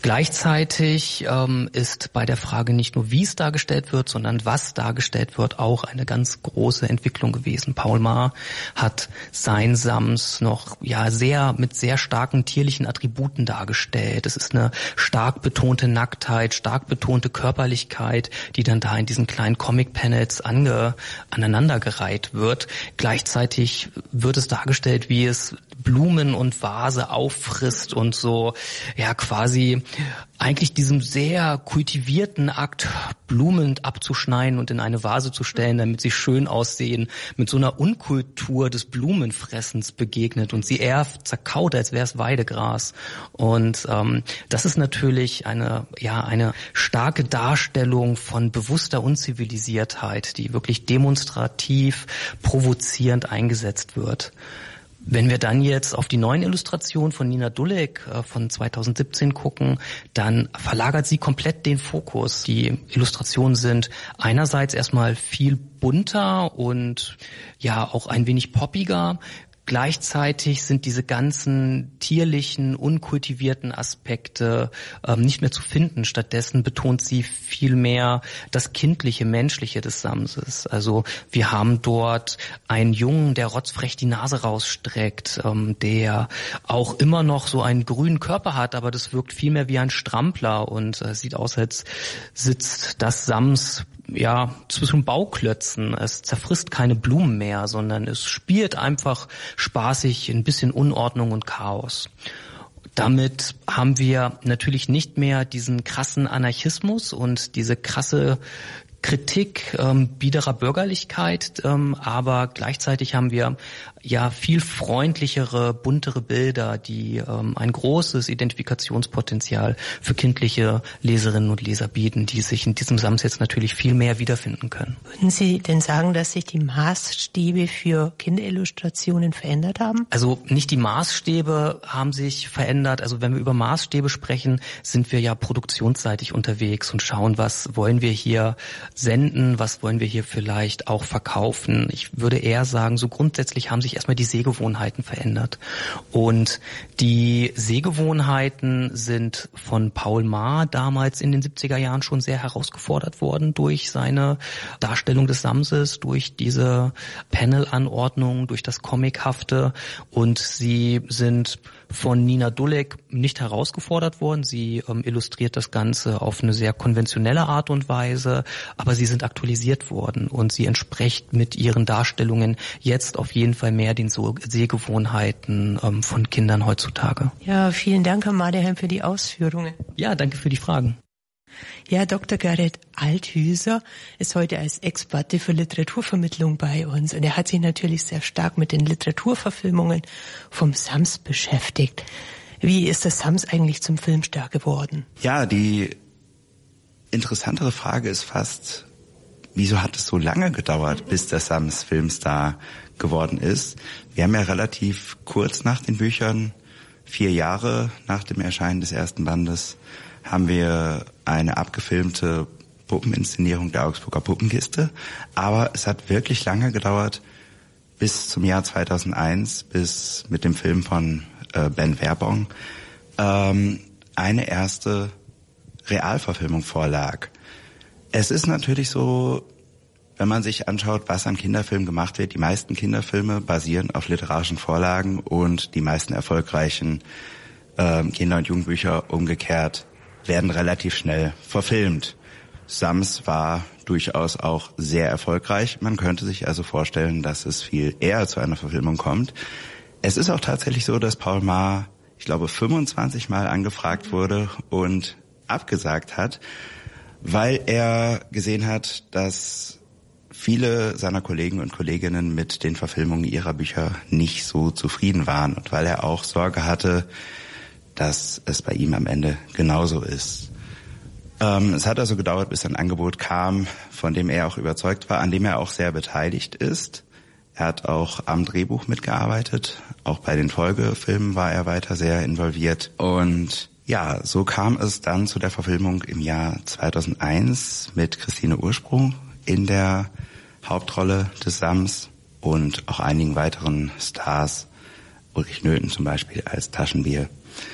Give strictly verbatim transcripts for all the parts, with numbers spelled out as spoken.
Gleichzeitig ähm, ist bei der Frage nicht nur, wie es dargestellt wird, sondern was dargestellt wird, auch eine ganz große Entwicklung gewesen. Paul Maar hat sein Sams noch ja sehr mit sehr starken tierlichen Attributen dargestellt. Es ist eine stark betonte Nacktheit, stark betonte Körperlichkeit, die dann da in diesen kleinen Comic-Panels ange, aneinandergereiht wird. Gleichzeitig wird es dargestellt, wie es Blumen und Vase auffrisst und so ja quasi eigentlich diesem sehr kultivierten Akt, Blumen abzuschneiden und in eine Vase zu stellen, damit sie schön aussehen, mit so einer Unkultur des Blumenfressens begegnet und sie eher zerkaut, als wäre es Weidegras. Und ähm, das ist natürlich eine ja eine starke Darstellung von bewusster Unzivilisiertheit, die wirklich demonstrativ, provozierend eingesetzt wird. Wenn wir dann jetzt auf die neuen Illustrationen von Nina Dulek äh, von zweitausendsiebzehn gucken, dann verlagert sie komplett den Fokus. Die Illustrationen sind einerseits erstmal viel bunter und ja auch ein wenig poppiger. Gleichzeitig sind diese ganzen tierlichen, unkultivierten Aspekte ähm, nicht mehr zu finden. Stattdessen betont sie viel mehr das kindliche, menschliche des Samses. Also wir haben dort einen Jungen, der rotzfrech die Nase rausstreckt, ähm, der auch immer noch so einen grünen Körper hat, aber das wirkt viel mehr wie ein Strampler und äh, sieht aus, als sitzt das Sams ja zwischen Bauklötzen. Es zerfrisst keine Blumen mehr, sondern es spielt einfach spaßig, ein bisschen Unordnung und Chaos. Damit haben wir natürlich nicht mehr diesen krassen Anarchismus und diese krasse Kritik ähm, biederer Bürgerlichkeit, ähm, aber gleichzeitig haben wir ja viel freundlichere, buntere Bilder, die ähm, ein großes Identifikationspotenzial für kindliche Leserinnen und Leser bieten, die sich in diesem Sams jetzt natürlich viel mehr wiederfinden können. Würden Sie denn sagen, dass sich die Maßstäbe für Kinderillustrationen verändert haben? Also nicht die Maßstäbe haben sich verändert. Also wenn wir über Maßstäbe sprechen, sind wir ja produktionsseitig unterwegs und schauen, was wollen wir hier senden, was wollen wir hier vielleicht auch verkaufen. Ich würde eher sagen, so grundsätzlich haben sich erstmal die Sehgewohnheiten verändert. Und die Sehgewohnheiten sind von Paul Maar damals in den siebziger Jahren schon sehr herausgefordert worden durch seine Darstellung des Samses, durch diese Panel-Anordnung, durch das Comichafte. Und sie sind von Nina Dulek nicht herausgefordert worden. Sie ähm, illustriert das Ganze auf eine sehr konventionelle Art und Weise, aber sie sind aktualisiert worden und sie entspricht mit ihren Darstellungen jetzt auf jeden Fall mehr den so Sehgewohnheiten ähm, von Kindern heutzutage. Ja, vielen Dank, Herr Maderheim, für die Ausführungen. Ja, danke für die Fragen. Ja, Doktor Gerrit Althüser ist heute als Experte für Literaturvermittlung bei uns und er hat sich natürlich sehr stark mit den Literaturverfilmungen vom Sams beschäftigt. Wie ist das Sams eigentlich zum Filmstar geworden? Ja, die interessantere Frage ist fast, wieso hat es so lange gedauert, bis der Sams Filmstar geworden ist? Wir haben ja relativ kurz nach den Büchern, vier Jahre nach dem Erscheinen des ersten Bandes, haben wir eine abgefilmte Puppeninszenierung der Augsburger Puppenkiste. Aber es hat wirklich lange gedauert, bis zum Jahr zweitausendeins, bis mit dem Film von äh, Ben Werbong ähm, eine erste Realverfilmung vorlag. Es ist natürlich so, wenn man sich anschaut, was an Kinderfilmen gemacht wird, die meisten Kinderfilme basieren auf literarischen Vorlagen und die meisten erfolgreichen äh, Kinder- und Jugendbücher umgekehrt werden relativ schnell verfilmt. Sams war durchaus auch sehr erfolgreich. Man könnte sich also vorstellen, dass es viel eher zu einer Verfilmung kommt. Es ist auch tatsächlich so, dass Paul Maar, ich glaube, fünfundzwanzig Mal angefragt wurde und abgesagt hat, weil er gesehen hat, dass viele seiner Kollegen und Kolleginnen mit den Verfilmungen ihrer Bücher nicht so zufrieden waren und weil er auch Sorge hatte, dass es bei ihm am Ende genauso ist. Ähm, es hat also gedauert, bis ein Angebot kam, von dem er auch überzeugt war, an dem er auch sehr beteiligt ist. Er hat auch am Drehbuch mitgearbeitet, auch bei den Folgefilmen war er weiter sehr involviert. Und ja, so kam es dann zu der Verfilmung im Jahr zweitausendeins mit Christine Ursprung in der Hauptrolle des Sams und auch einigen weiteren Stars, Ulrich Nöthen zum Beispiel als Taschenbier.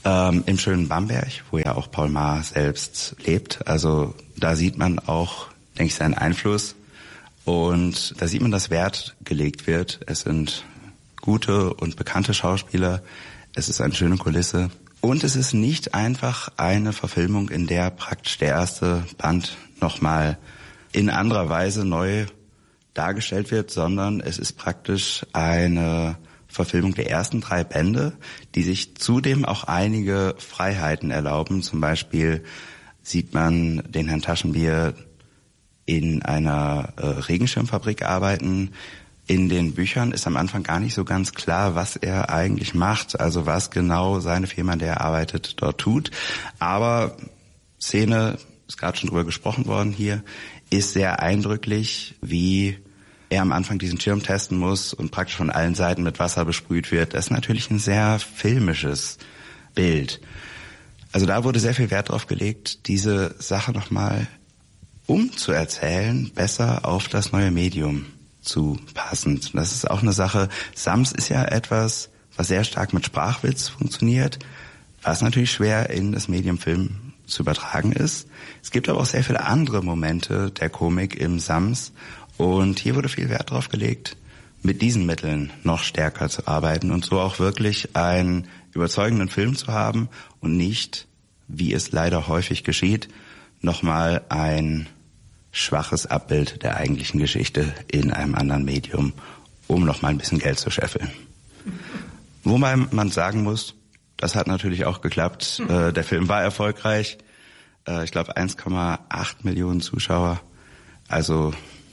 ähm, im schönen Bamberg, wo ja auch Paul Maar selbst lebt. Also da sieht man auch, denke ich, seinen Einfluss. Und da sieht man, dass Wert gelegt wird. Es sind gute und bekannte Schauspieler. Es ist eine schöne Kulisse. Und es ist nicht einfach eine Verfilmung, in der praktisch der erste Band nochmal in anderer Weise neu dargestellt wird, sondern es ist praktisch eine Verfilmung der ersten drei Bände, die sich zudem auch einige Freiheiten erlauben. Zum Beispiel sieht man den Herrn Taschenbier in einer äh, Regenschirmfabrik arbeiten. In den Büchern ist am Anfang gar nicht so ganz klar, was er eigentlich macht, also was genau seine Firma, in der er arbeitet, dort tut. Aber Szene, ist gerade schon drüber gesprochen worden hier, ist sehr eindrücklich, wie er am Anfang diesen Schirm testen muss und praktisch von allen Seiten mit Wasser besprüht wird. Das ist natürlich ein sehr filmisches Bild. Also da wurde sehr viel Wert drauf gelegt, diese Sache nochmal umzuerzählen, besser auf das neue Medium zu passen. Das ist auch eine Sache. Sams ist ja etwas, was sehr stark mit Sprachwitz funktioniert, was natürlich schwer in das Medium Film zu übertragen ist. Es gibt aber auch sehr viele andere Momente der Komik im Sams. Und hier wurde viel Wert drauf gelegt, mit diesen Mitteln noch stärker zu arbeiten und so auch wirklich einen überzeugenden Film zu haben und nicht, wie es leider häufig geschieht, nochmal ein schwaches Abbild der eigentlichen Geschichte in einem anderen Medium, um nochmal ein bisschen Geld zu scheffeln. Wobei man sagen muss, das hat natürlich auch geklappt. Äh, der Film war erfolgreich. Äh, ich glaube eins Komma acht Millionen Zuschauer. Also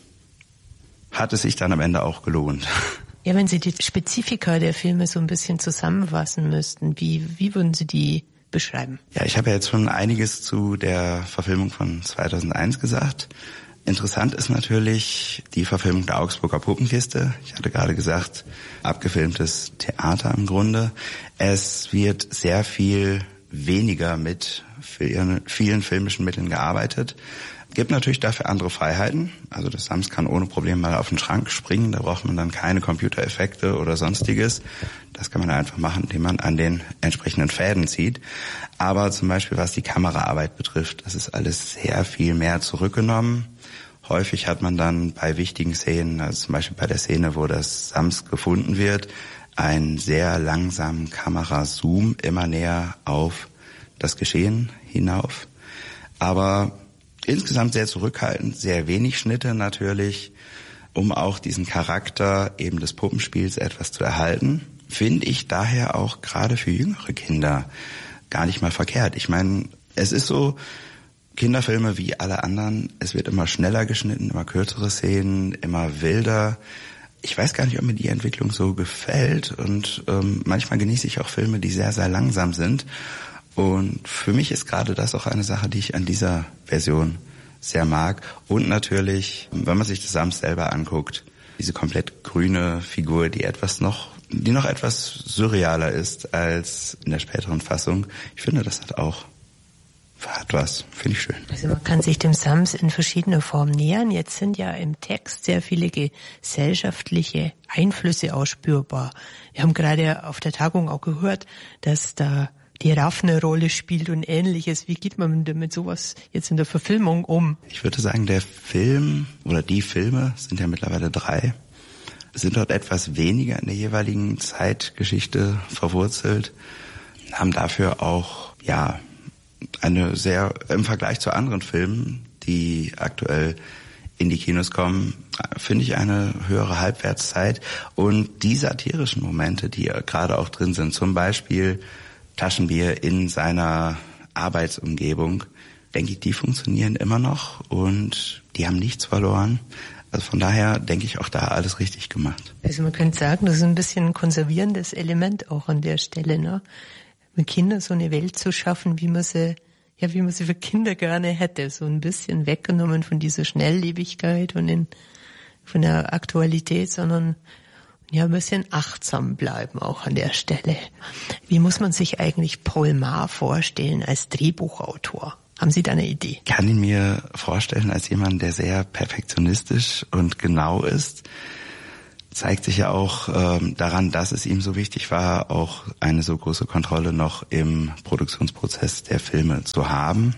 hat es sich dann am Ende auch gelohnt. Ja, wenn Sie die Spezifika der Filme so ein bisschen zusammenfassen müssten, wie, wie würden Sie die beschreiben? Ja, ich habe ja jetzt schon einiges zu der Verfilmung von zweitausendeins gesagt. Interessant ist natürlich die Verfilmung der Augsburger Puppenkiste. Ich hatte gerade gesagt, abgefilmtes Theater im Grunde. Es wird sehr viel weniger mit vielen filmischen Mitteln gearbeitet. Gibt natürlich dafür andere Freiheiten. Also das Sams kann ohne Probleme mal auf den Schrank springen. Da braucht man dann keine Computereffekte oder sonstiges. Das kann man einfach machen, indem man an den entsprechenden Fäden zieht. Aber zum Beispiel, was die Kameraarbeit betrifft, das ist alles sehr viel mehr zurückgenommen. Häufig hat man dann bei wichtigen Szenen, also zum Beispiel bei der Szene, wo das Sams gefunden wird, einen sehr langsamen Kamerazoom immer näher auf das Geschehen hinauf. Aber insgesamt sehr zurückhaltend, sehr wenig Schnitte natürlich, um auch diesen Charakter eben des Puppenspiels etwas zu erhalten. Finde ich daher auch gerade für jüngere Kinder gar nicht mal verkehrt. Ich meine, es ist so, Kinderfilme wie alle anderen, es wird immer schneller geschnitten, immer kürzere Szenen, immer wilder. Ich weiß gar nicht, ob mir die Entwicklung so gefällt und ähm, manchmal genieße ich auch Filme, die sehr, sehr langsam sind. Und für mich ist gerade das auch eine Sache, die ich an dieser Version sehr mag. Und natürlich, wenn man sich das Sams selber anguckt, diese komplett grüne Figur, die etwas noch, die noch etwas surrealer ist als in der späteren Fassung. Ich finde, das hat auch, hat was, finde ich schön. Also man kann sich dem Sams in verschiedener Form nähern. Jetzt sind ja im Text sehr viele gesellschaftliche Einflüsse ausspürbar. Wir haben gerade auf der Tagung auch gehört, dass da die Raff eine Rolle spielt und Ähnliches. Wie geht man mit sowas jetzt in der Verfilmung um? Ich würde sagen, der Film oder die Filme, sind ja mittlerweile drei, sind dort etwas weniger in der jeweiligen Zeitgeschichte verwurzelt, haben dafür auch, ja, eine sehr, im Vergleich zu anderen Filmen, die aktuell in die Kinos kommen, finde ich eine höhere Halbwertszeit. Und die satirischen Momente, die gerade auch drin sind, zum Beispiel Taschenbier in seiner Arbeitsumgebung, denke ich, die funktionieren immer noch und die haben nichts verloren. Also von daher denke ich auch da alles richtig gemacht. Also man könnte sagen, das ist ein bisschen ein konservierendes Element auch an der Stelle, ne? Mit Kindern so eine Welt zu schaffen, wie man sie, ja, wie man sie für Kinder gerne hätte. So ein bisschen weggenommen von dieser Schnelllebigkeit und in, von der Aktualität, sondern ja, ein bisschen achtsam bleiben auch an der Stelle. Wie muss man sich eigentlich Paul Maar vorstellen als Drehbuchautor? Haben Sie da eine Idee? Ich kann ihn mir vorstellen als jemand, der sehr perfektionistisch und genau ist. zeigt sich ja auch ähm, daran, dass es ihm so wichtig war, auch eine so große Kontrolle noch im Produktionsprozess der Filme zu haben.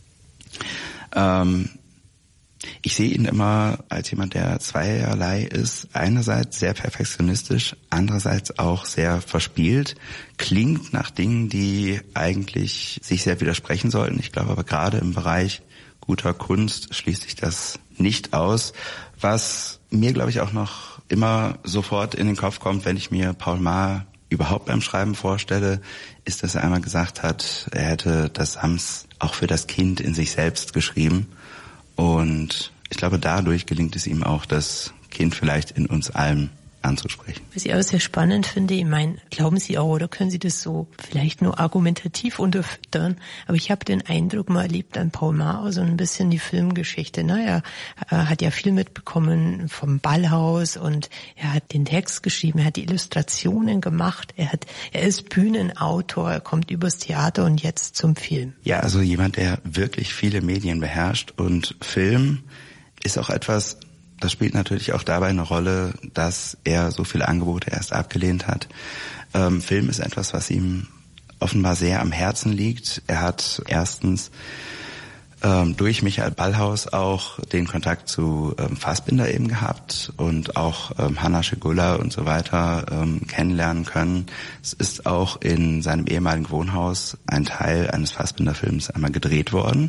Ähm, ich sehe ihn immer als jemand, der zweierlei ist. Einerseits sehr perfektionistisch, andererseits auch sehr verspielt. Klingt nach Dingen, die eigentlich sich sehr widersprechen sollten. Ich glaube aber gerade im Bereich guter Kunst schließt sich das nicht aus. Was mir, glaube ich, auch noch immer sofort in den Kopf kommt, wenn ich mir Paul Maar überhaupt beim Schreiben vorstelle, ist, dass er einmal gesagt hat, er hätte das Sams auch für das Kind in sich selbst geschrieben. Und ich glaube, dadurch gelingt es ihm auch, das Kind vielleicht in uns allen anzusprechen. Was ich auch sehr spannend finde, ich meine, glauben Sie auch, oder können Sie das so vielleicht nur argumentativ unterfüttern, aber ich habe den Eindruck, man erlebt an Paul Maar auch so ein bisschen die Filmgeschichte. Ne? Er hat ja viel mitbekommen vom Ballhaus und er hat den Text geschrieben, er hat die Illustrationen gemacht, er hat, er ist Bühnenautor, er kommt übers Theater und jetzt zum Film. Ja, also jemand, der wirklich viele Medien beherrscht, und Film ist auch etwas, das spielt natürlich auch dabei eine Rolle, dass er so viele Angebote erst abgelehnt hat. Ähm, Film ist etwas, was ihm offenbar sehr am Herzen liegt. Er hat erstens ähm, durch Michael Ballhaus auch den Kontakt zu ähm, Fassbinder eben gehabt und auch ähm, Hanna Schygulla und so weiter ähm, kennenlernen können. Es ist auch in seinem ehemaligen Wohnhaus ein Teil eines Fassbinder-Films einmal gedreht worden.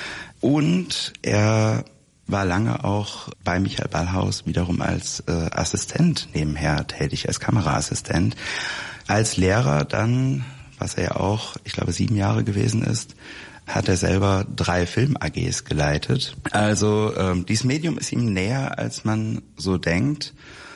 Und er war lange auch bei Michael Ballhaus wiederum als äh, Assistent nebenher tätig, als Kameraassistent. Als Lehrer dann, was er ja auch, ich glaube, sieben Jahre gewesen ist, hat er selber drei Film-A Gs geleitet. Also ähm, dieses Medium ist ihm näher, als man so denkt.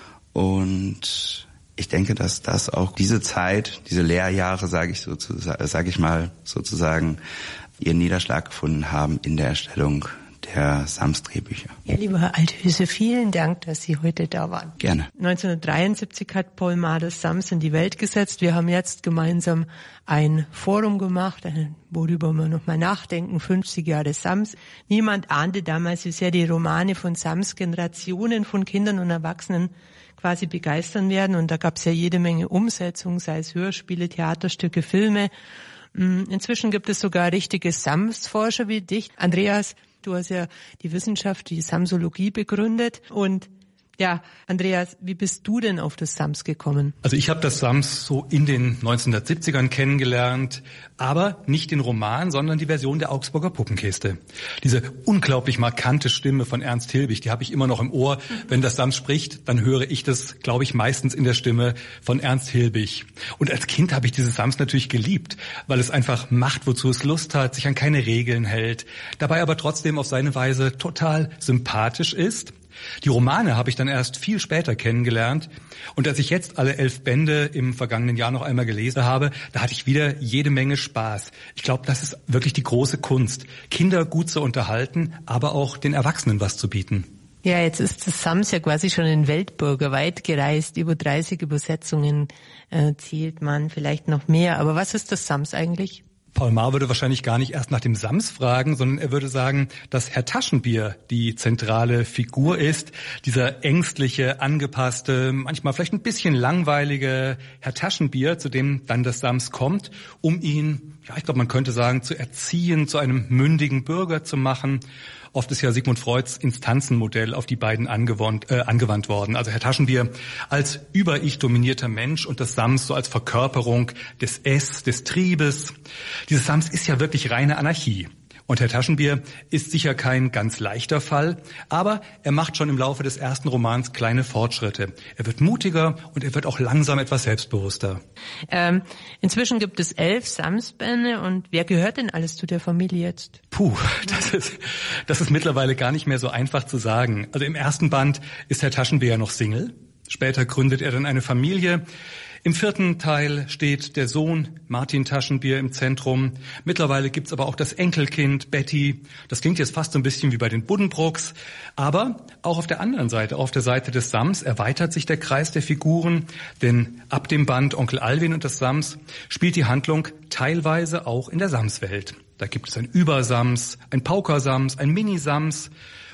Und ich denke, dass das auch diese Zeit, diese Lehrjahre, sage ich so, sage ich mal sozusagen, ihren Niederschlag gefunden haben in der Erstellung der Sams-Drehbücher. Ja, lieber Herr Althuyse, vielen Dank, dass Sie heute da waren. Gerne. neunzehnhundertdreiundsiebzig hat Paul Maar das Sams in die Welt gesetzt. Wir haben jetzt gemeinsam ein Forum gemacht, worüber wir nochmal nachdenken, fünfzig Jahre Sams. Niemand ahnte damals, wie sehr die Romane von Sams Generationen von Kindern und Erwachsenen quasi begeistern werden. Und da gab es ja jede Menge Umsetzungen, sei es Hörspiele, Theaterstücke, Filme. Inzwischen gibt es sogar richtige Sams-Forscher wie dich. Andreas, du hast ja die Wissenschaft, die Samsologie begründet. Und ja, Andreas, wie bist du denn auf das Sams gekommen? Also ich habe das Sams so in den neunzehnhundertsiebzigern kennengelernt, aber nicht den Roman, sondern die Version der Augsburger Puppenkiste. Diese unglaublich markante Stimme von Ernst Hilbig, die habe ich immer noch im Ohr. Wenn das Sams spricht, dann höre ich das, glaube ich, meistens in der Stimme von Ernst Hilbig. Und als Kind habe ich dieses Sams natürlich geliebt, weil es einfach macht, wozu es Lust hat, sich an keine Regeln hält, dabei aber trotzdem auf seine Weise total sympathisch ist. Die Romane habe ich dann erst viel später kennengelernt. Und als ich jetzt alle elf Bände im vergangenen Jahr noch einmal gelesen habe, da hatte ich wieder jede Menge Spaß. Ich glaube, das ist wirklich die große Kunst, Kinder gut zu unterhalten, aber auch den Erwachsenen was zu bieten. Ja, jetzt ist das Sams ja quasi schon ein Weltbürger, weit gereist. Über dreißig Übersetzungen äh, zählt man, vielleicht noch mehr. Aber was ist das Sams eigentlich? Paul Maar würde wahrscheinlich gar nicht erst nach dem Sams fragen, sondern er würde sagen, dass Herr Taschenbier die zentrale Figur ist. Dieser ängstliche, angepasste, manchmal vielleicht ein bisschen langweilige Herr Taschenbier, zu dem dann das Sams kommt, um ihn, ja, ich glaube, man könnte sagen, zu erziehen, zu einem mündigen Bürger zu machen. Oft ist ja Sigmund Freuds Instanzenmodell auf die beiden angewandt, äh, angewandt worden. Also Herr Taschenbier als über-ich dominierter Mensch und das Sams so als Verkörperung des Es, des Triebes. Dieses Sams ist ja wirklich reine Anarchie. Und Herr Taschenbier ist sicher kein ganz leichter Fall, aber er macht schon im Laufe des ersten Romans kleine Fortschritte. Er wird mutiger und er wird auch langsam etwas selbstbewusster. Ähm, inzwischen gibt es elf Sams-Bände und wer gehört denn alles zu der Familie jetzt? Puh, das ist, das ist mittlerweile gar nicht mehr so einfach zu sagen. Also im ersten Band ist Herr Taschenbier ja noch Single. Später gründet er dann eine Familie. Im vierten Teil steht der Sohn Martin Taschenbier im Zentrum. Mittlerweile gibt's aber auch das Enkelkind Betty. Das klingt jetzt fast so ein bisschen wie bei den Buddenbrooks. Aber auch auf der anderen Seite, auf der Seite des Sams, erweitert sich der Kreis der Figuren. Denn ab dem Band Onkel Alvin und das Sams spielt die Handlung teilweise auch in der Samswelt. Da gibt es ein Übersams, ein Paukersams, ein Minisams.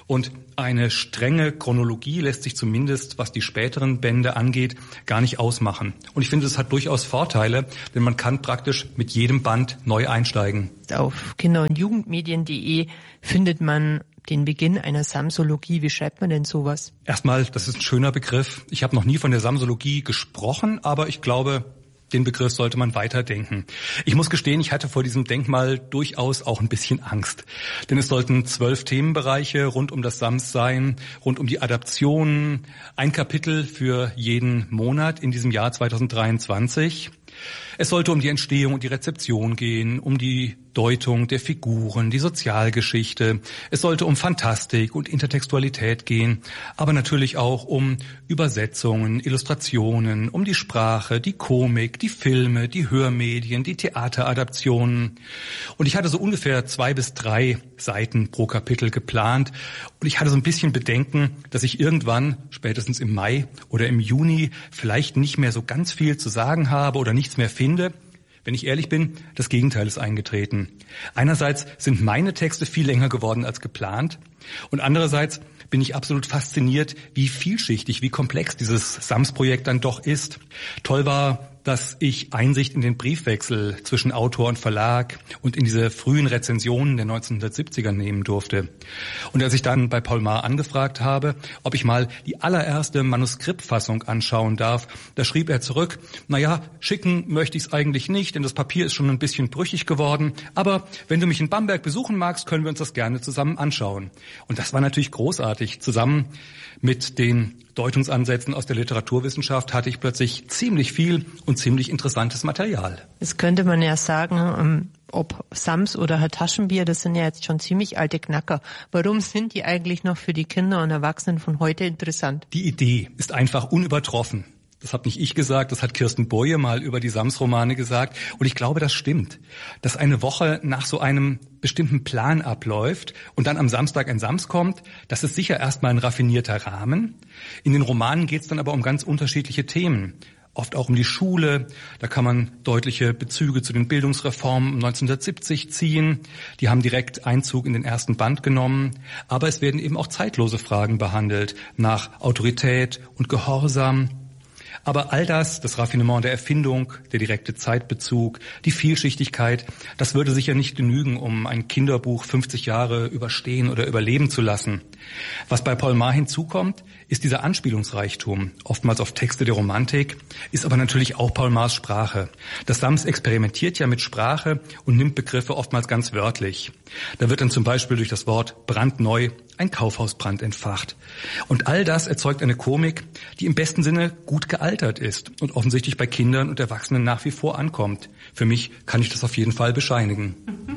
Und eine strenge Chronologie lässt sich zumindest, was die späteren Bände angeht, gar nicht ausmachen. Und ich finde, das hat durchaus Vorteile, denn man kann praktisch mit jedem Band neu einsteigen. Auf kinder- und jugendmedien punkt de findet man den Beginn einer Samsologie. Wie schreibt man denn sowas? Erstmal, das ist ein schöner Begriff. Ich habe noch nie von der Samsologie gesprochen, aber ich glaube, den Begriff sollte man weiterdenken. Ich muss gestehen, ich hatte vor diesem Denkmal durchaus auch ein bisschen Angst. Denn es sollten zwölf Themenbereiche rund um das Sams sein, rund um die Adaptionen, ein Kapitel für jeden Monat in diesem Jahr zweitausenddreiundzwanzig. Es sollte um die Entstehung und die Rezeption gehen, um die Deutung der Figuren, die Sozialgeschichte. Es sollte um Fantastik und Intertextualität gehen, aber natürlich auch um Übersetzungen, Illustrationen, um die Sprache, die Komik, die Filme, die Hörmedien, die Theateradaptionen. Und ich hatte so ungefähr zwei bis drei Seiten pro Kapitel geplant. Und ich hatte so ein bisschen Bedenken, dass ich irgendwann, spätestens im Mai oder im Juni, vielleicht nicht mehr so ganz viel zu sagen habe oder nichts mehr finde. Wenn ich ehrlich bin, das Gegenteil ist eingetreten. Einerseits sind meine Texte viel länger geworden als geplant und andererseits bin ich absolut fasziniert, wie vielschichtig, wie komplex dieses Sams-Projekt dann doch ist. Toll war, dass ich Einsicht in den Briefwechsel zwischen Autor und Verlag und in diese frühen Rezensionen der neunzehnhundertsiebziger nehmen durfte. Und als ich dann bei Paul Maar angefragt habe, ob ich mal die allererste Manuskriptfassung anschauen darf, da schrieb er zurück, naja, schicken möchte ich es eigentlich nicht, denn das Papier ist schon ein bisschen brüchig geworden, aber wenn du mich in Bamberg besuchen magst, können wir uns das gerne zusammen anschauen. Und das war natürlich großartig. Zusammen mit den Deutungsansätzen aus der Literaturwissenschaft hatte ich plötzlich ziemlich viel und ziemlich interessantes Material. Jetzt könnte man ja sagen, ob Sams oder Herr Taschenbier, das sind ja jetzt schon ziemlich alte Knacker. Warum sind die eigentlich noch für die Kinder und Erwachsenen von heute interessant? Die Idee ist einfach unübertroffen. Das habe nicht ich gesagt, das hat Kirsten Boye mal über die Sams-Romane gesagt. Und ich glaube, das stimmt. Dass eine Woche nach so einem bestimmten Plan abläuft und dann am Samstag ein Sams kommt, das ist sicher erstmal ein raffinierter Rahmen. In den Romanen geht es dann aber um ganz unterschiedliche Themen. Oft auch um die Schule. Da kann man deutliche Bezüge zu den Bildungsreformen neunzehnhundertsiebzig ziehen. Die haben direkt Einzug in den ersten Band genommen. Aber es werden eben auch zeitlose Fragen behandelt nach Autorität und Gehorsam. Aber all das, das Raffinement der Erfindung, der direkte Zeitbezug, die Vielschichtigkeit, das würde sicher nicht genügen, um ein Kinderbuch fünfzig Jahre überstehen oder überleben zu lassen. Was bei Paul Maar hinzukommt, ist dieser Anspielungsreichtum, oftmals auf Texte der Romantik, ist aber natürlich auch Paul Maars Sprache. Das Sams experimentiert ja mit Sprache und nimmt Begriffe oftmals ganz wörtlich. Da wird dann zum Beispiel durch das Wort brandneu ein Kaufhausbrand entfacht. Und all das erzeugt eine Komik, die im besten Sinne gut gealtert ist und offensichtlich bei Kindern und Erwachsenen nach wie vor ankommt. Für mich kann ich das auf jeden Fall bescheinigen.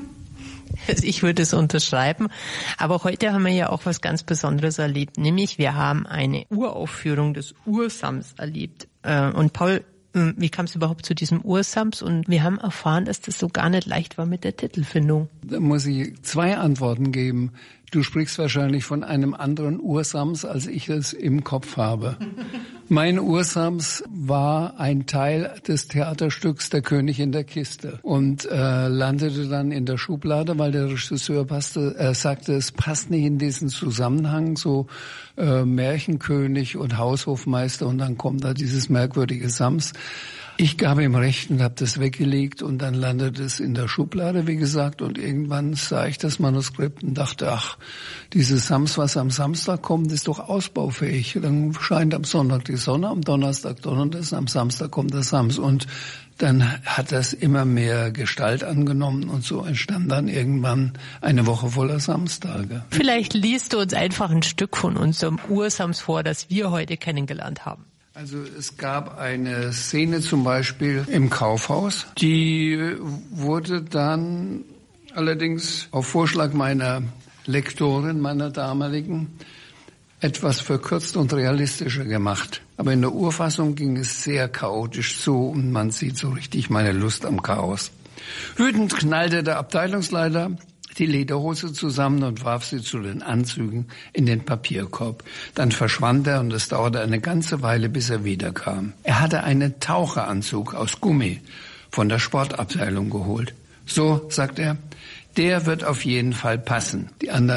Also ich würde es unterschreiben. Aber heute haben wir ja auch was ganz Besonderes erlebt. Nämlich wir haben eine Uraufführung des Ursams erlebt. Und Paul, wie kam es überhaupt zu diesem Ursams? Und wir haben erfahren, dass das so gar nicht leicht war mit der Titelfindung. Da muss ich zwei Antworten geben. Du sprichst wahrscheinlich von einem anderen Ursams, als ich es im Kopf habe. Mein Ursams war ein Teil des Theaterstücks Der König in der Kiste und äh, landete dann in der Schublade, weil der Regisseur passte, äh, sagte, es passt nicht in diesen Zusammenhang, so äh, Märchenkönig und Haushofmeister, und dann kommt da dieses merkwürdige Sams. Ich gab ihm recht und habe das weggelegt und dann landete es in der Schublade, wie gesagt, und irgendwann sah ich das Manuskript und dachte, ach, dieses Sams, was am Samstag kommt, ist doch ausbaufähig. Dann scheint am Sonntag die Sonne, am Donnerstag Donnerstag, am Samstag kommt der Sams. Und dann hat das immer mehr Gestalt angenommen und so entstand dann irgendwann eine Woche voller Samstage. Vielleicht liest du uns einfach ein Stück von unserem Ursams vor, das wir heute kennengelernt haben. Also es gab eine Szene zum Beispiel im Kaufhaus, die wurde dann allerdings auf Vorschlag meiner Lektorin, meiner damaligen, etwas verkürzt und realistischer gemacht. Aber in der Urfassung ging es sehr chaotisch zu und man sieht so richtig meine Lust am Chaos. Wütend knallte der Abteilungsleiter die Lederhose zusammen und warf sie zu den Anzügen in den Papierkorb. Dann verschwand er und es dauerte eine ganze Weile, bis er wiederkam. Er hatte einen Taucheranzug aus Gummi von der Sportabteilung geholt. So, sagt er, der wird auf jeden Fall passen. Die anderen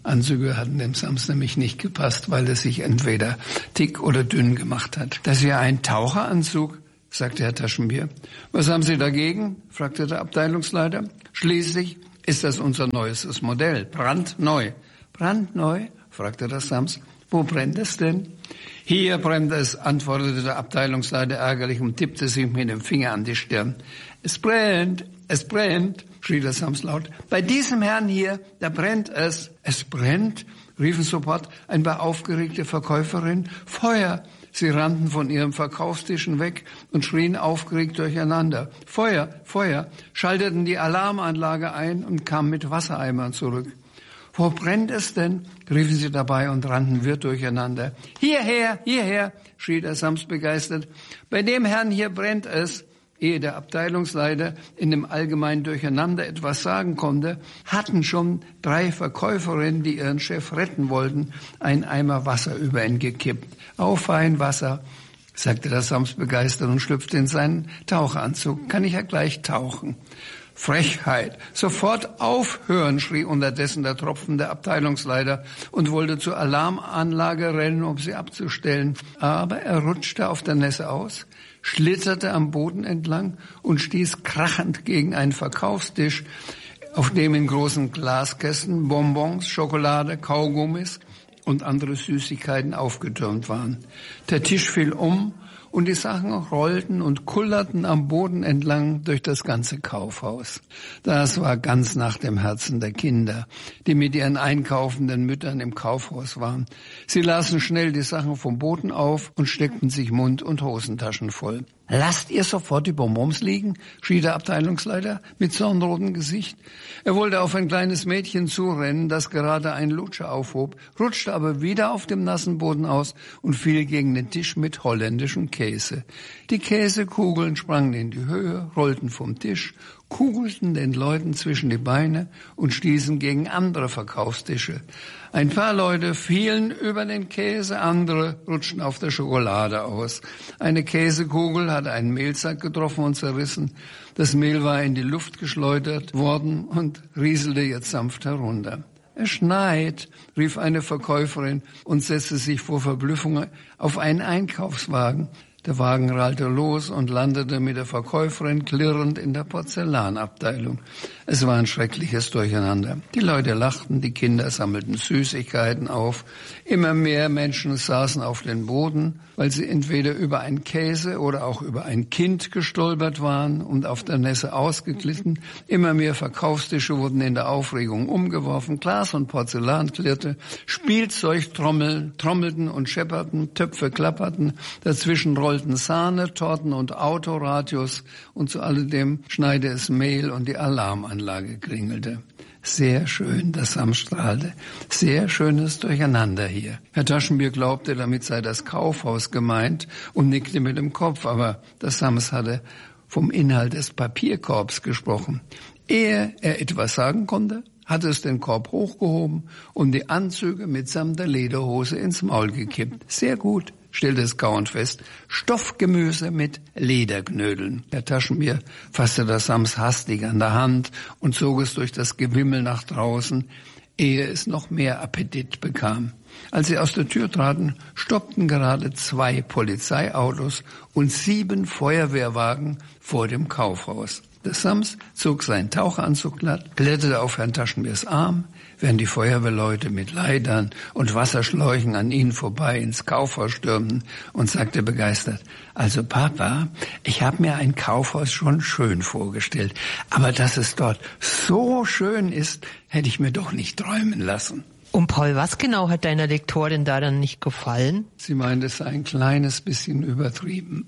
Anzüge hatten dem Sams nämlich nicht gepasst, weil er sich entweder dick oder dünn gemacht hat. Das ist ja ein Taucheranzug, sagte Herr Taschenbier. Was haben Sie dagegen? Fragte der Abteilungsleiter. Schließlich ist das unser neuestes Modell, brandneu. Brandneu? Fragte der Sams. Wo brennt es denn? Hier brennt es, antwortete der Abteilungsleiter ärgerlich und tippte sich mit dem Finger an die Stirn. Es brennt, es brennt, schrie der Sams laut. Bei diesem Herrn hier, da brennt es. Es brennt, riefen sofort ein paar aufgeregte Verkäuferinnen. Feuer! Sie rannten von ihrem Verkaufstischen weg und schrien aufgeregt durcheinander. Feuer, Feuer, schalteten die Alarmanlage ein und kamen mit Wassereimern zurück. Wo brennt es denn? Riefen sie dabei und rannten wirr durcheinander. Hierher, hierher, schrie der Sams begeistert. Bei dem Herrn hier brennt es. Ehe der Abteilungsleiter in dem allgemeinen Durcheinander etwas sagen konnte, hatten schon drei Verkäuferinnen, die ihren Chef retten wollten, einen Eimer Wasser über ihn gekippt. Auf ein Wasser, sagte der Sams begeistert und schlüpfte in seinen Taucheranzug. Kann ich ja gleich tauchen. Frechheit. Sofort aufhören, schrie unterdessen der tropfende Abteilungsleiter und wollte zur Alarmanlage rennen, um sie abzustellen. Aber er rutschte auf der Nässe aus, schlitterte am Boden entlang und stieß krachend gegen einen Verkaufstisch, auf dem in großen Glaskästen Bonbons, Schokolade, Kaugummis und andere Süßigkeiten aufgetürmt waren. Der Tisch fiel um und die Sachen rollten und kullerten am Boden entlang durch das ganze Kaufhaus. Das war ganz nach dem Herzen der Kinder, die mit ihren einkaufenden Müttern im Kaufhaus waren. Sie lasen schnell die Sachen vom Boden auf und steckten sich Mund- und Hosentaschen voll. Lasst ihr sofort die Bonbons liegen, schrie der Abteilungsleiter mit zornrotem Gesicht. Er wollte auf ein kleines Mädchen zurennen, das gerade einen Lutscher aufhob, rutschte aber wieder auf dem nassen Boden aus und fiel gegen den Tisch mit holländischem Käse. Die Käsekugeln sprangen in die Höhe, rollten vom Tisch, kugelten den Leuten zwischen die Beine und stießen gegen andere Verkaufstische. Ein paar Leute fielen über den Käse, andere rutschten auf der Schokolade aus. Eine Käsekugel hatte einen Mehlsack getroffen und zerrissen. Das Mehl war in die Luft geschleudert worden und rieselte jetzt sanft herunter. Es schneit, rief eine Verkäuferin und setzte sich vor Verblüffung auf einen Einkaufswagen. Der Wagen rallte los und landete mit der Verkäuferin klirrend in der Porzellanabteilung. Es war ein schreckliches Durcheinander. Die Leute lachten, die Kinder sammelten Süßigkeiten auf. Immer mehr Menschen saßen auf den Boden, weil sie entweder über einen Käse oder auch über ein Kind gestolpert waren und auf der Nässe ausgeglitten. Immer mehr Verkaufstische wurden in der Aufregung umgeworfen. Glas und Porzellan klirrte, Spielzeug trommeln, trommelten und schepperten, Töpfe klapperten, dazwischen rollten Sahne, Torten und Autoradios und zu alledem schneite es Mehl und die Alarmanlage klingelte. Sehr schön, das Sams strahlte. Sehr schönes Durcheinander hier. Herr Taschenbier glaubte, damit sei das Kaufhaus gemeint und nickte mit dem Kopf, aber das Sams hatte vom Inhalt des Papierkorbs gesprochen. Ehe er etwas sagen konnte, hatte es den Korb hochgehoben und die Anzüge mitsamt der Lederhose ins Maul gekippt. Sehr gut, stellte es kauend fest. Stoffgemüse mit Lederknödeln. Herr Taschenbier fasste das Sams hastig an der Hand und zog es durch das Gewimmel nach draußen, ehe es noch mehr Appetit bekam. Als sie aus der Tür traten, stoppten gerade zwei Polizeiautos und sieben Feuerwehrwagen vor dem Kaufhaus. Der Sams zog seinen Taucheranzug glatt, kletterte auf Herrn Taschenbiers Arm, während die Feuerwehrleute mit Leitern und Wasserschläuchen an ihnen vorbei ins Kaufhaus stürmten und sagte begeistert, also Papa, ich habe mir ein Kaufhaus schon schön vorgestellt, aber dass es dort so schön ist, hätte ich mir doch nicht träumen lassen. Und Paul, was genau hat deiner Lektorin da dann nicht gefallen? Sie meinte, es sei ein kleines bisschen übertrieben.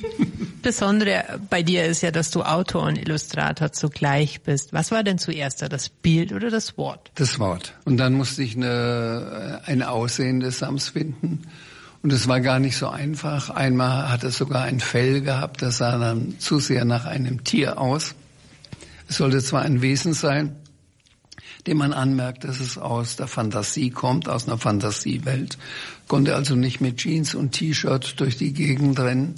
Besondere bei dir ist ja, dass du Autor und Illustrator zugleich bist. Was war denn zuerst da, das Bild oder das Wort? Das Wort. Und dann musste ich eine, ein Aussehen des Sams finden. Und es war gar nicht so einfach. Einmal hat es sogar ein Fell gehabt, das sah dann zu sehr nach einem Tier aus. Es sollte zwar ein Wesen sein, dem man anmerkt, dass es aus der Fantasie kommt, aus einer Fantasiewelt. Konnte also nicht mit Jeans und T-Shirt durch die Gegend rennen.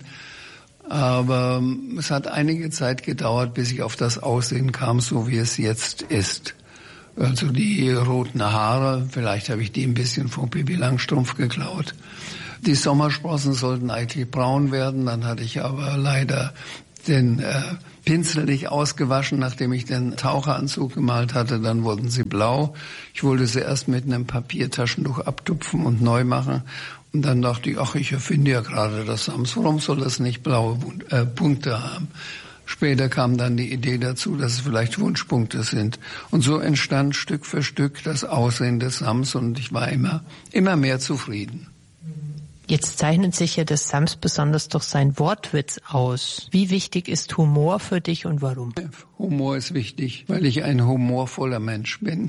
Aber es hat einige Zeit gedauert, bis ich auf das Aussehen kam, so wie es jetzt ist. Also die roten Haare, vielleicht habe ich die ein bisschen von Pippi Langstrumpf geklaut. Die Sommersprossen sollten eigentlich braun werden, dann hatte ich aber leider den äh, Pinsel nicht ausgewaschen, nachdem ich den Taucheranzug gemalt hatte, dann wurden sie blau. Ich wollte sie erst mit einem Papiertaschentuch abtupfen und neu machen. Und dann dachte ich, ach, ich erfinde ja gerade das Sams, warum soll das nicht blaue äh, Punkte haben? Später kam dann die Idee dazu, dass es vielleicht Wunschpunkte sind. Und so entstand Stück für Stück das Aussehen des Sams und ich war immer, immer mehr zufrieden. Jetzt zeichnet sich ja das Sams besonders durch seinen Wortwitz aus. Wie wichtig ist Humor für dich und warum? Humor ist wichtig, weil ich ein humorvoller Mensch bin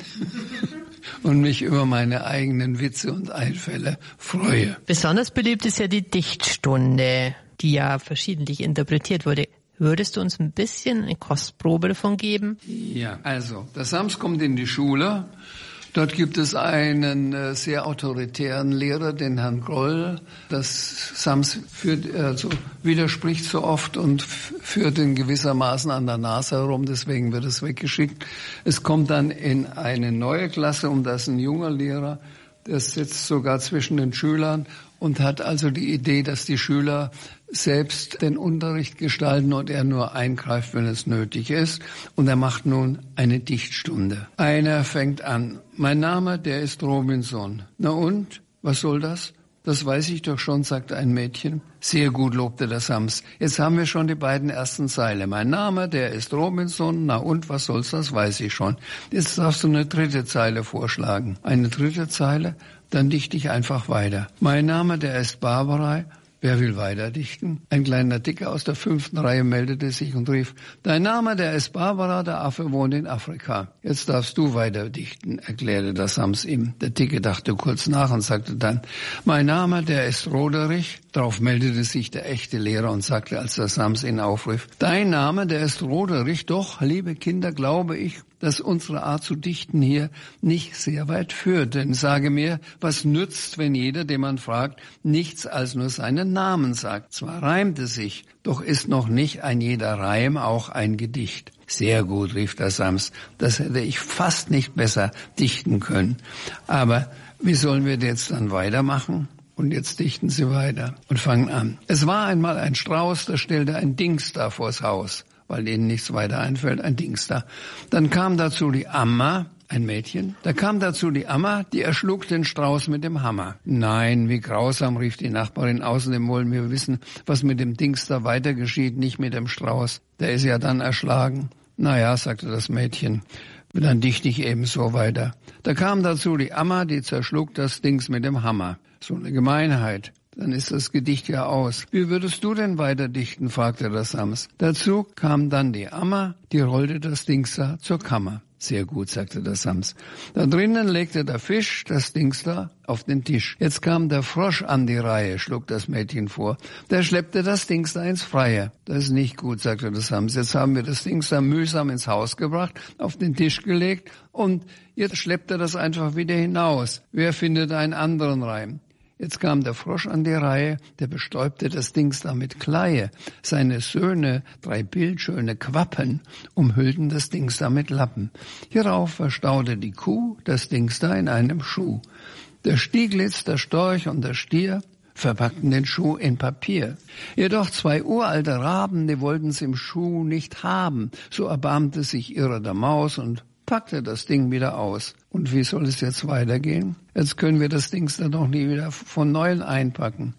und mich über meine eigenen Witze und Einfälle freue. Besonders beliebt ist ja die Dichtstunde, die ja verschiedentlich interpretiert wurde. Würdest du uns ein bisschen eine Kostprobe davon geben? Ja, also, der Sams kommt in die Schule. Dort gibt es einen äh, sehr autoritären Lehrer, den Herrn Groll. Das Sams führt, also widerspricht so oft und führt in gewissermaßen an der Nase herum, deswegen wird es weggeschickt. Es kommt dann in eine neue Klasse, und da ist ein junger Lehrer, der sitzt sogar zwischen den Schülern und hat also die Idee, dass die Schüler selbst den Unterricht gestalten und er nur eingreift, wenn es nötig ist. Und er macht nun eine Dichtstunde. Einer fängt an. Mein Name, der ist Robinson. Na und? Was soll das? Das weiß ich doch schon, sagte ein Mädchen. Sehr gut, lobte der Sams. Jetzt haben wir schon die beiden ersten Zeile. Mein Name, der ist Robinson. Na und, was soll's, das weiß ich schon. Jetzt darfst du eine dritte Zeile vorschlagen. Eine dritte Zeile? Dann dichte ich einfach weiter. Mein Name, der ist Barbara. Wer will weiter dichten? Ein kleiner Dicker aus der fünften Reihe meldete sich und rief, dein Name, der ist Barbara, der Affe wohnt in Afrika. Jetzt darfst du weiter dichten, erklärte der Sams ihm. Der Dicke dachte kurz nach und sagte dann, mein Name, der ist Roderich. Darauf meldete sich der echte Lehrer und sagte, als der Sams ihn aufrief, dein Name, der ist Roderich. Doch, liebe Kinder, glaube ich, dass unsere Art zu dichten hier nicht sehr weit führt. Denn sage mir, was nützt, wenn jeder, den man fragt, nichts als nur seinen Namen sagt? Zwar reimt es sich, doch ist noch nicht ein jeder Reim auch ein Gedicht. Sehr gut, rief der Sams, das hätte ich fast nicht besser dichten können. Aber wie sollen wir jetzt dann weitermachen? Und jetzt dichten sie weiter und fangen an. Es war einmal ein Strauß, der stellte ein Dings da vors Haus, weil ihnen nichts weiter einfällt, ein Dings da. Dann kam dazu die Amma, ein Mädchen, da kam dazu die Amma, die erschlug den Strauß mit dem Hammer. Nein, wie grausam, rief die Nachbarin, außerdem wollen wir wissen, was mit dem Dings da weiter geschieht, nicht mit dem Strauß. Der ist ja dann erschlagen. Na ja, sagte das Mädchen, dann dichte ich eben so weiter. Da kam dazu die Amma, die zerschlug das Dings mit dem Hammer. So eine Gemeinheit. Dann ist das Gedicht ja aus. Wie würdest du denn weiter dichten, fragte der Sams. Dazu kam dann die Amma, die rollte das Dings da zur Kammer. Sehr gut, sagte der Sams. Da drinnen legte der Fisch das Dings da auf den Tisch. Jetzt kam der Frosch an die Reihe, schlug das Mädchen vor. Der schleppte das Dings da ins Freie. Das ist nicht gut, sagte der Sams. Jetzt haben wir das Dings da mühsam ins Haus gebracht, auf den Tisch gelegt und jetzt schleppt er das einfach wieder hinaus. Wer findet einen anderen Reim? Jetzt kam der Frosch an die Reihe, der bestäubte das Dings da mit Kleie. Seine Söhne, drei bildschöne Quappen, umhüllten das Dings da mit Lappen. Hierauf verstaute die Kuh das Dings da in einem Schuh. Der Stieglitz, der Storch und der Stier verpackten den Schuh in Papier. Jedoch zwei uralte Raben, die wollten's im Schuh nicht haben. So erbarmte sich ihrer der Maus und packte das Ding wieder aus. Und wie soll es jetzt weitergehen? Jetzt können wir das Ding dann doch nie wieder von Neuem einpacken.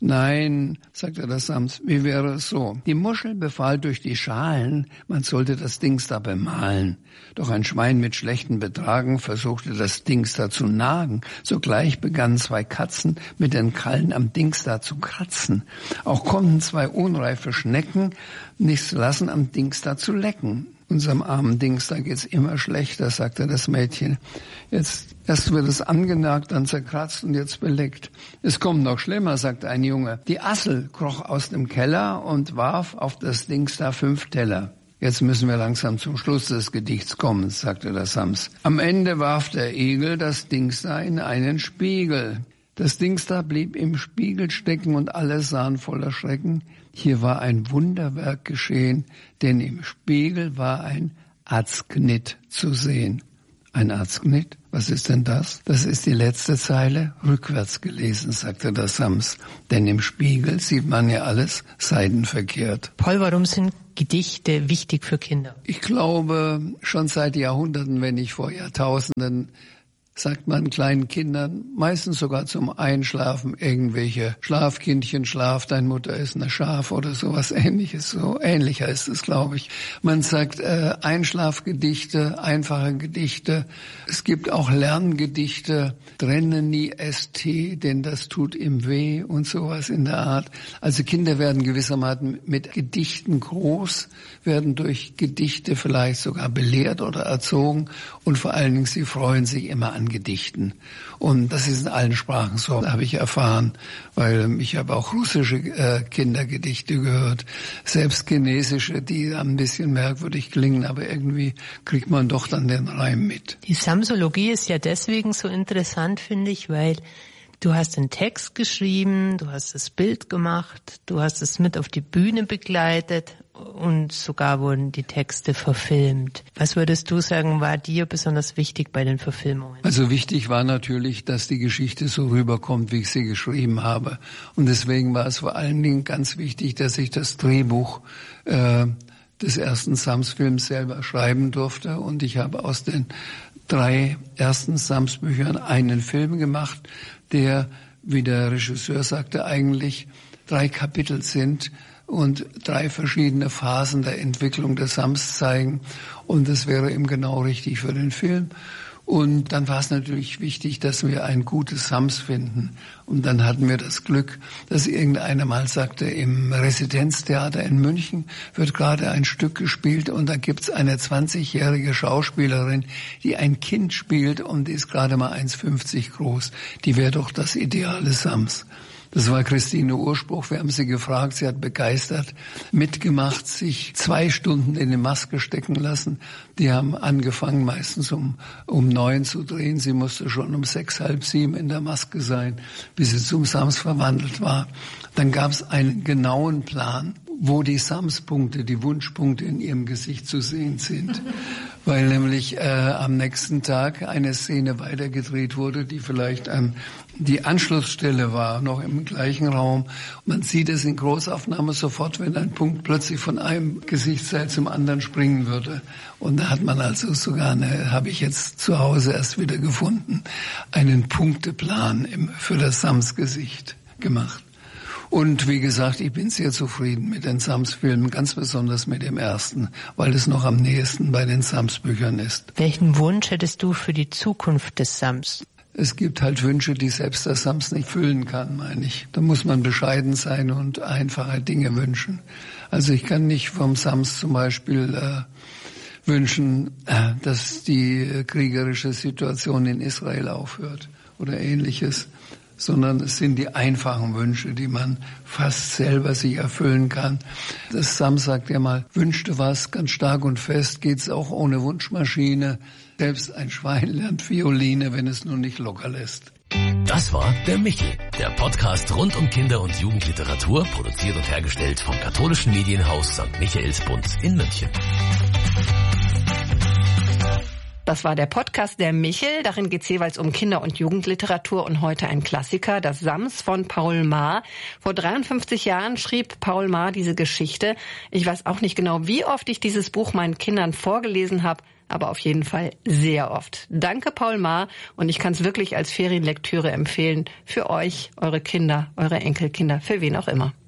Nein, sagte der Sams, wie wäre es so? Die Muschel befahl durch die Schalen, man sollte das Dings da bemalen. Doch ein Schwein mit schlechten Betragen versuchte das Dings da zu nagen. Sogleich begannen zwei Katzen mit den Krallen am Dings da zu kratzen. Auch konnten zwei unreife Schnecken nichts lassen, am Dings da zu lecken. Unserem armen Dings, da geht's immer schlechter, sagte das Mädchen. Jetzt erst wird es angenagt, dann zerkratzt und jetzt beleckt. Es kommt noch schlimmer, sagte ein Junge. Die Assel kroch aus dem Keller und warf auf das Dings da fünf Teller. Jetzt müssen wir langsam zum Schluss des Gedichts kommen, sagte der Sams. Am Ende warf der Igel das Dings da in einen Spiegel. Das Dings da blieb im Spiegel stecken und alle sahen voller Schrecken. Hier war ein Wunderwerk geschehen, denn im Spiegel war ein Atzknit zu sehen. Ein Arztknecht? Was ist denn das? Das ist die letzte Zeile rückwärts gelesen, sagte der Sams. Denn im Spiegel sieht man ja alles seidenverkehrt. Paul, warum sind Gedichte wichtig für Kinder? Ich glaube, schon seit Jahrhunderten, wenn nicht vor Jahrtausenden, sagt man kleinen Kindern, meistens sogar zum Einschlafen, irgendwelche Schlafkindchen, schlaf, dein Mutter ist eine Schaf oder sowas Ähnliches. So ähnlich heißt es, glaube ich. Man sagt äh, Einschlafgedichte, einfache Gedichte. Es gibt auch Lerngedichte, trenne nie S T, denn das tut ihm weh und sowas in der Art. Also Kinder werden gewissermaßen mit Gedichten groß, werden durch Gedichte vielleicht sogar belehrt oder erzogen und vor allen Dingen sie freuen sich immer an Gedichten. Und das ist in allen Sprachen so, habe ich erfahren, weil ich habe auch russische äh, Kindergedichte gehört, selbst chinesische, die ein bisschen merkwürdig klingen, aber irgendwie kriegt man doch dann den Reim mit. Die Samsologie ist ja deswegen so interessant, finde ich, weil du hast den Text geschrieben, du hast das Bild gemacht, du hast es mit auf die Bühne begleitet und sogar wurden die Texte verfilmt. Was würdest du sagen, war dir besonders wichtig bei den Verfilmungen? Also wichtig war natürlich, dass die Geschichte so rüberkommt, wie ich sie geschrieben habe. Und deswegen war es vor allen Dingen ganz wichtig, dass ich das Drehbuch äh, des ersten Sams-Films selber schreiben durfte. Und ich habe aus den drei ersten Sams-Büchern einen Film gemacht, der, wie der Regisseur sagte, eigentlich drei Kapitel sind und drei verschiedene Phasen der Entwicklung des Sams zeigen. Und das wäre eben genau richtig für den Film. Und dann war es natürlich wichtig, dass wir ein gutes Sams finden. Und dann hatten wir das Glück, dass irgendeiner mal sagte, im Residenztheater in München wird gerade ein Stück gespielt und da gibt's eine zwanzigjährige Schauspielerin, die ein Kind spielt und die ist gerade mal eins Komma fünfzig groß. Die wäre doch das ideale Sams. Das war Christine Urspruch. Wir haben sie gefragt. Sie hat begeistert mitgemacht, sich zwei Stunden in die Maske stecken lassen. Die haben angefangen, meistens um um neun zu drehen. Sie musste schon um sechs, halb sieben in der Maske sein, bis sie zum Sams verwandelt war. Dann gab es einen genauen Plan, wo die Sams-Punkte, die Wunschpunkte in ihrem Gesicht zu sehen sind. Weil nämlich äh, am nächsten Tag eine Szene weitergedreht wurde, die vielleicht an die Anschlussstelle war, noch im gleichen Raum. Man sieht es in Großaufnahme sofort, wenn ein Punkt plötzlich von einem Gesichtsteil zum anderen springen würde. Und da hat man also sogar, eine, habe ich jetzt zu Hause erst wieder gefunden, einen Punkteplan im, für das Sams-Gesicht gemacht. Und wie gesagt, ich bin sehr zufrieden mit den Sams-Filmen, ganz besonders mit dem ersten, weil es noch am nächsten bei den Sams-Büchern ist. Welchen Wunsch hättest du für die Zukunft des Sams? Es gibt halt Wünsche, die selbst der Sams nicht füllen kann, meine ich. Da muss man bescheiden sein und einfache Dinge wünschen. Also ich kann nicht vom Sams zum Beispiel äh, wünschen, äh, dass die kriegerische Situation in Israel aufhört oder Ähnliches, sondern es sind die einfachen Wünsche, die man fast selber sich erfüllen kann. Das Sam sagt ja mal, wünschte was, ganz stark und fest, geht's auch ohne Wunschmaschine. Selbst ein Schwein lernt Violine, wenn es nur nicht locker lässt. Das war der Michel, der Podcast rund um Kinder- und Jugendliteratur, produziert und hergestellt vom katholischen Medienhaus Sankt Michaelsbund in München. Das war der Podcast der Michel. Darin geht es jeweils um Kinder- und Jugendliteratur und heute ein Klassiker, das Sams von Paul Maar. Vor dreiundfünfzig Jahren schrieb Paul Maar diese Geschichte. Ich weiß auch nicht genau, wie oft ich dieses Buch meinen Kindern vorgelesen habe, aber auf jeden Fall sehr oft. Danke, Paul Maar, und ich kann es wirklich als Ferienlektüre empfehlen für euch, eure Kinder, eure Enkelkinder, für wen auch immer.